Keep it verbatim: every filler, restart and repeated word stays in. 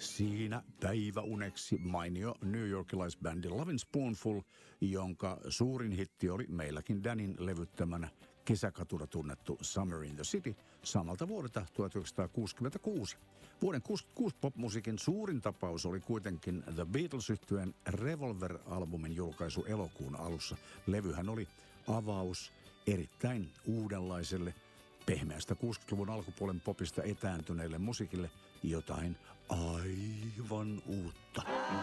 Siinä päiväuneksi mainio newyorkilaisbändi Lovin' Spoonful, jonka suurin hitti oli meilläkin Danin levyttämänä kesäkatuna tunnettu Summer in the City samalta vuodelta tuhatyhdeksänsataakuusikymmentäkuusi. Vuoden kuusikymmentäkuusi popmusiikin suurin tapaus oli kuitenkin The Beatles-yhtyeen Revolver-albumin julkaisu elokuun alussa. Levyhän oli avaus erittäin uudenlaiselle, pehmeästä kuusikymmentäluvun alkupuolen popista etääntyneelle musiikille jotain aivan uutta.